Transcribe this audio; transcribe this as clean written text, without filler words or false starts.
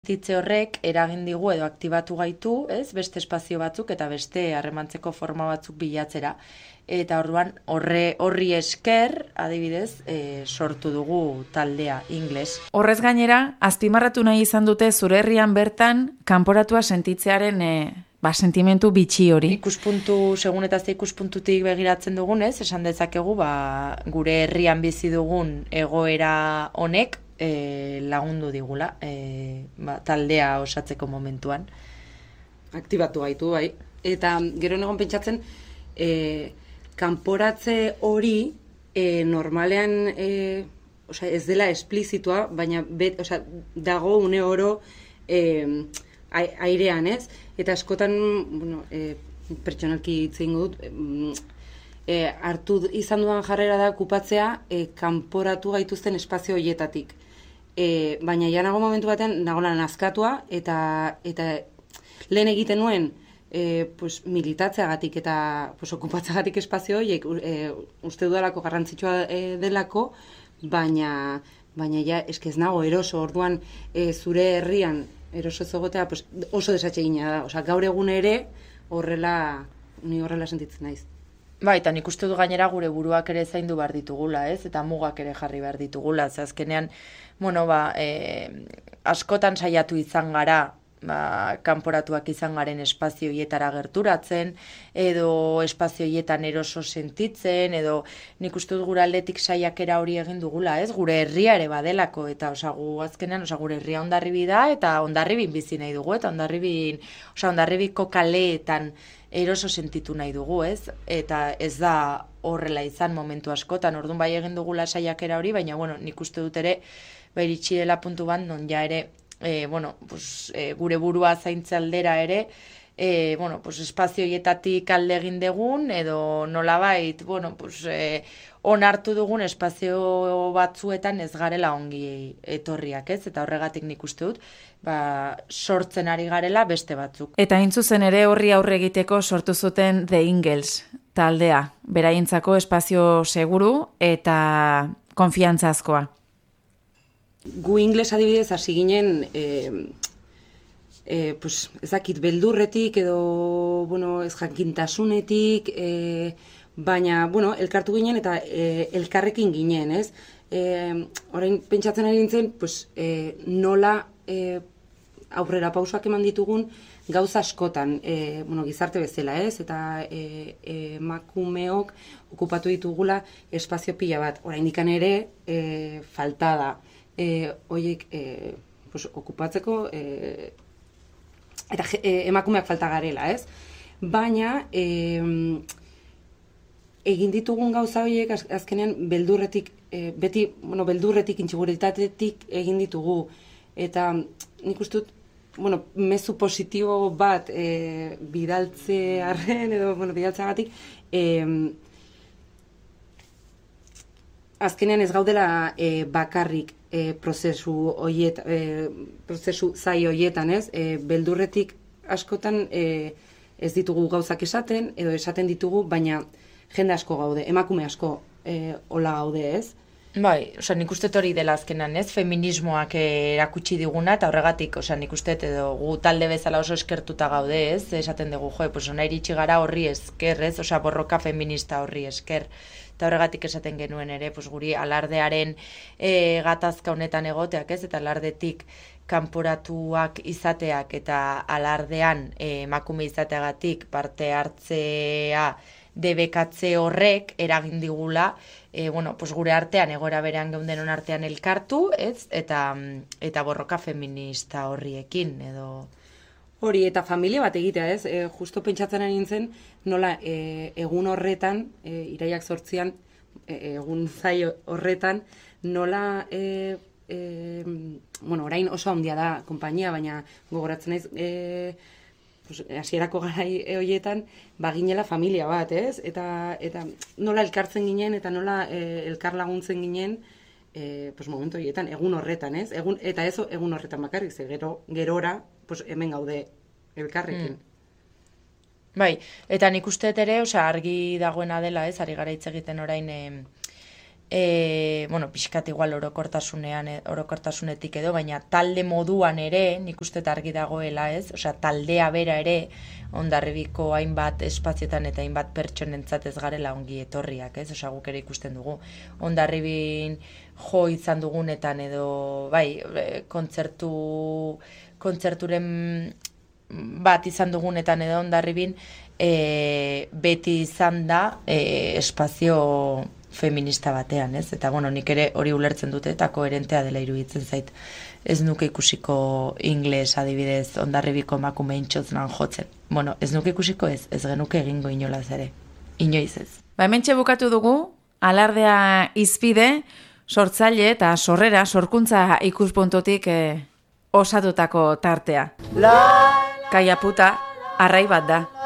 Titze horrek eragin digu edo aktibatu gaitu, ez? Beste espazio batzuk eta beste harremantzeko forma batzuk bilatzera. Eta orduan horri esker, adibidez, sortu dugu taldea ingles. Horrez gainera, azpimarratu nahi izan dute zure herrian bertan kanporatua sentitzearen sentimentu bitxi hori. Segun eta ikuspuntutik begiratzen dugunez, esan dezakegu gure herrian bizi dugun egoera honek lagundu digula taldea osatzeko momentuan. Aktibatu gaitu, bai. Eta gero negon pentsatzen, kanporatze hori normalean ez dela esplizitua, baina dago une oro airean, ez? Eta askotan, pertsonalki itzen dut, hartu izan dudan jarrera da okupatzea kanporatu gaituzten espazio horietatik. Baina ja nago momentu batean nagoela nazkatua eta lehen egiten nuen militatzeagatik eta okupatzagatik espazio horiek uste dudalako garrantzitsua delako, baina ja ez nago eroso, orduan zure herrian eroso egotea oso desatsegina da. Osea, gaur egun ere ni horrela sentitzen naiz. Eta nik uste du gainera gure buruak ere zaindu behar ditugula, ez? Eta mugak ere jarri behar ditugula. Azkenean, askotan saiatu izan gara, kanporatuak izan garen espazio hietara gerturatzen, edo espazio hietan eroso sentitzen, edo nik uste dut gure aldetik saiakera hori egin dugula, ez? Gure herria ere badelako, eta azkenean gure herria Hondarribi da, eta Hondarribin bizi nahi dugu, eta Hondarribiko kaleetan eroso sentitu nahi dugu, ez? Eta ez da horrela izan momentu askotan, orduan bai egin dugula saiakera hori, baina nik uste dut ere, iritsi dela puntu bat, non ja ere, gure burua zaintze aldera ere, espazio hietatik alde egin dugun, edo nolabait, onartu dugun espazio batzuetan ez garela ongi etorriak, ez? Eta horregatik nik uste dut, sortzen ari garela beste batzuk. Eta hain zuzen ere horri aurre egiteko sortu zuten The Ingles taldea, beraientzako espazio seguru eta konfiantzazkoa. Gu ingles adibidez hasi ginen, ezakit beldurretik edo, ez jakintasunetik, baina, elkartu ginen eta elkarrekin ginen, ez? Orain pentsatzen ari nintzen, nola aurrera pausoak eman ditugun gauza askotan, gizarte bezala, ez? Eta emakumeok okupatu ditugula espazio pila bat. Oraindikan ere falta da horiek okupatzeko eta emakumeak falta garela, ez? Baina egin ditugun gauza horiek azkenean beldurretik, beldurretik, intsiguritatetik egin ditugu. Eta nik uste dut, mezu positibo bat bidaltzearen edo bidaltzeagatik, azkenean ez gaudela bakarrik prozesu zai horietan, ez? Beldurretik askotan ez ditugu gauzak esaten, edo esaten ditugu, baina jende asko gaude, emakume asko hola gaude, ez? Nik uste hori dela azkenan, ez? Feminismoak erakutsi diguna, eta horregatik, nik uste edo gu talde bezala oso eskertuta gaude, ez? Esaten dugu, ona iritsi gara horri esker, ez? Borroka feminista horri esker. Eta horregatik esaten genuen ere, guri alardearen gatazka honetan egoteak, ez? Eta alardetik kanporatuak izateak eta alardean emakume izateagatik parte hartzea debekatze horrek eragin digula, gure artean, egoera berean geundenon artean elkartu, ez? Eta borroka feminista horriekin, edo... Hori, eta familia bat egitea, ez? Justo pentsatzen ari nintzen, nola egun horretan, iraiak 8an, egun zai horretan, nola, orain oso handia da konpainia, baina gogoratzen naiz, hasierako garai horietan, baginela familia bat, ez? Eta nola elkartzen ginen, eta nola elkar laguntzen ginen, momentu horietan, egun horretan, ez? Eta ez egun horretan bakarrik, ze gerora, hemen gaude elkarrekin. Eta nik uste ere, argi dagoena dela, ez? Ari gara hitz egiten orain pixkat igual orokortasunetik edo, baina talde moduan ere, nik uste argi dagoela, ez? Osea, taldea bera ere, Hondarribiko hainbat espazioetan eta hainbat pertsonentzat ez garela ongi etorriak, ez? Osea, guk ere ikusten dugu. Hondarribin jo izan dugunetan edo, bai, kontzerturen bat izan dugunetan edo Hondarribin, beti izan da espazio feminista batean, ez? Eta, nik ere hori ulertzen dute eta koherentea dela iruditzen zait. Ez nuke ikusiko ingles adibidez Hondarribiko emakumeintxoznan jotzen. Ez nuke ikusiko ez genuke egingo inolaz ere. Inoiz ez. Hementxe bukatu dugu, alardea izpide, sortzaile eta sorkuntza ikuspuntutik osatutako tartea. Kaia puta, arrai bat da.